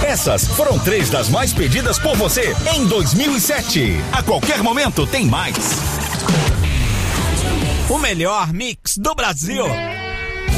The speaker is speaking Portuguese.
Essas foram 3 das mais pedidas por você em 2007. A qualquer momento tem mais. O melhor mix do Brasil.